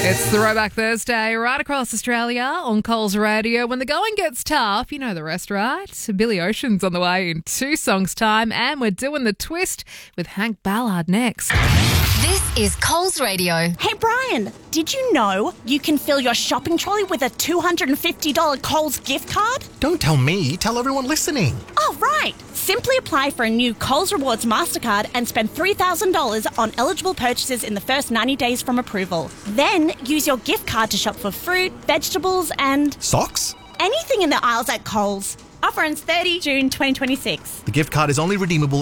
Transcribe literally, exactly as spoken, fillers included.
It's Throwback Thursday right across Australia on Coles Radio. When the going gets tough, you know the rest, right? Billy Ocean's on the way in two songs' time, and we're doing the twist with Hank Ballard next. This is Coles Radio. Hey, Brian, did you know you can fill your shopping trolley with a two hundred fifty dollars Coles gift card? Don't tell me, tell everyone listening. Oh, right. Simply apply for a new Coles Rewards MasterCard and spend three thousand dollars on eligible purchases in the first ninety days from approval. Then use your gift card to shop for fruit, vegetables and... Socks? anything in the aisles at Coles. Offer ends thirtieth of June twenty twenty-six. The gift card is only redeemable